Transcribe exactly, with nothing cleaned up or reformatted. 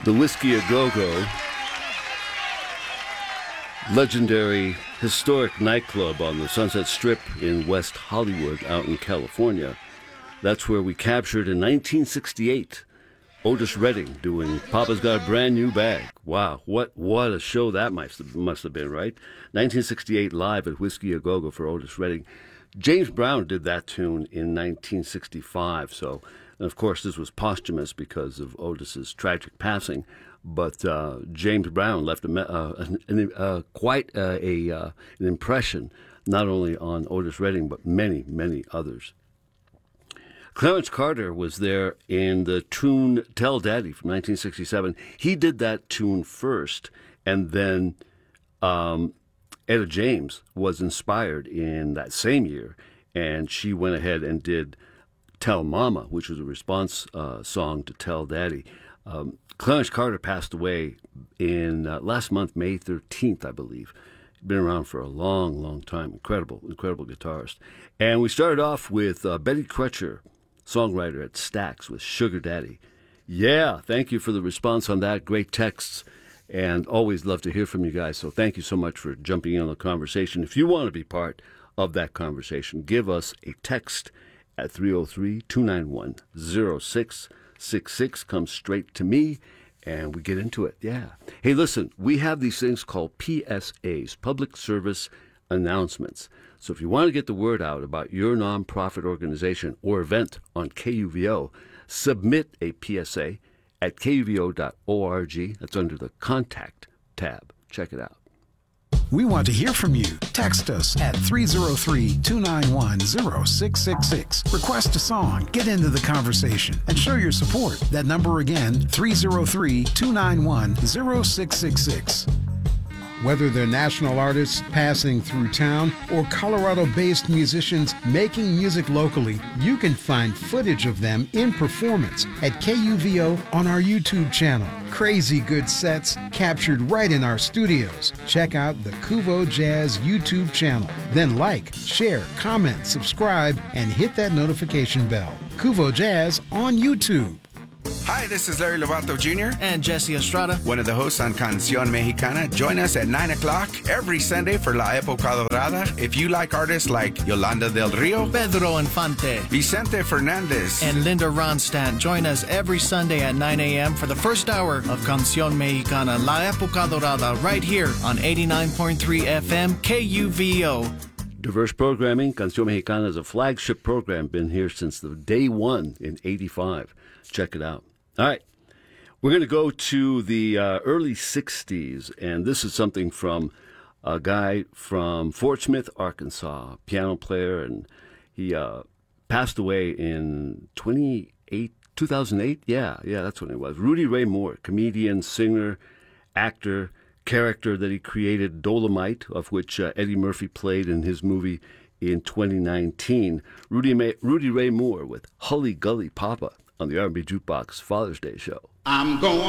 The Whiskey A Go-Go, legendary historic nightclub on the Sunset Strip in West Hollywood out in California. That's where we captured in nineteen sixty-eight Otis Redding doing Papa's Got a Brand New Bag. Wow, what what a show that must have, must have been, right? nineteen sixty-eight live at Whiskey A Go-Go for Otis Redding. James Brown did that tune in nineteen sixty-five, so, and of course this was posthumous because of Otis's tragic passing, but uh, James Brown left a, uh, an, an, uh, quite uh, a uh, an impression, not only on Otis Redding, but many, many others. Clarence Carter was there in the tune Tell Daddy from nineteen sixty-seven. He did that tune first, and then um, Etta James was inspired in that same year, and she went ahead and did Tell Mama, which was a response uh, song to Tell Daddy. Um, Clarence Carter passed away in uh, last month, May thirteenth, I believe. Been around for a long, long time. Incredible, incredible guitarist. And we started off with uh, Betty Crutcher, songwriter at Stax, with Sugar Daddy. Yeah, thank you for the response on that. Great texts, and always love to hear from you guys. So thank you so much for jumping in on the conversation. If you want to be part of that conversation, give us a text at three oh three, two nine one, oh six six six. Come straight to me, and we get into it. Yeah. Hey, listen, we have these things called P S As, Public Service Announcements. So if you want to get the word out about your nonprofit organization or event on K U V O, submit a P S A at K U V O dot org. That's under the Contact tab. Check it out. We want to hear from you. Text us at three oh three, two nine one, oh six six six. Request a song, get into the conversation, and show your support. That number again, three oh three, two nine one, oh six six six. Whether they're national artists passing through town or Colorado-based musicians making music locally, you can find footage of them in performance at K U V O on our YouTube channel. Crazy good sets captured right in our studios. Check out the Kuvo Jazz YouTube channel. Then like, share, comment, subscribe, and hit that notification bell. Kuvo Jazz on YouTube. Hi, this is Larry Lovato Junior And Jesse Estrada, one of the hosts on Canción Mexicana. Join us at nine o'clock every Sunday for La Época Dorada. If you like artists like Yolanda del Rio, Pedro Infante, Vicente Fernandez, and Linda Ronstadt, join us every Sunday at nine a.m. for the first hour of Canción Mexicana, La Época Dorada, right here on eighty-nine point three F M K U V O. Diverse programming. Canción Mexicana is a flagship program, been here since the day one in eighty-five. Check it out. All right. We're going to go to the uh, early sixties, and this is something from a guy from Fort Smith, Arkansas, piano player, and he uh, passed away in twenty-eight, two thousand eight. Yeah, yeah, that's when it was. Rudy Ray Moore, comedian, singer, actor, character that he created, Dolomite, of which uh, Eddie Murphy played in his movie in twenty nineteen. Rudy, May- Rudy Ray Moore with Hully Gully Papa on the R and B Jukebox Father's Day show. I'm going